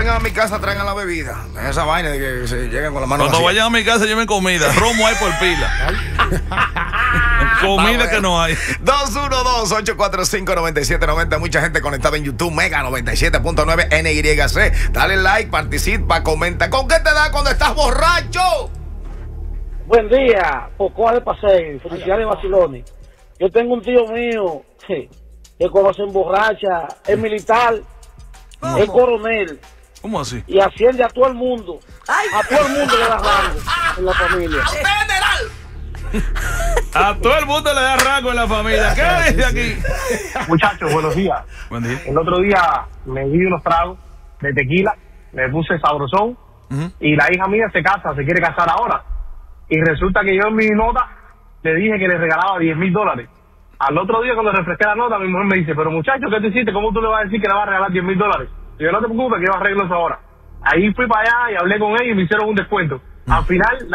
vengan a mi casa, traigan la bebida. Esa vaina de que se lleguen con la mano Cuando vacía. vayan a mi casa, lleven comida. Romo hay por pila. Comida que no hay. 212-845-9790. Mucha gente conectada en YouTube. Mega 97.9 NYC. Dale like, participa, comenta. ¿Con qué te da cuando estás borracho? Buen día, Pocoa de Paseo, felicidades Basiloni. Yo tengo un tío mío que cuando se emborracha es militar, es coronel ¿Cómo así? y asciende a todo el mundo. A todo el mundo le da rango en la familia. A todo el mundo le da rango en la familia. ¿Qué dice aquí? Muchachos, buenos días. Buen día. El otro día me di unos tragos de tequila, me puse sabrosón y la hija mía se casa, se quiere casar ahora. Y resulta que yo en mi nota le dije que le regalaba $10,000. Al otro día cuando refresqué la nota, mi mujer me dice, pero muchacho, ¿qué te hiciste? ¿Cómo tú le vas a decir que le vas a regalar $10,000? Y yo, no te preocupes, que yo arreglo eso ahora. Ahí fui para allá y hablé con ella y me hicieron un descuento. Al final...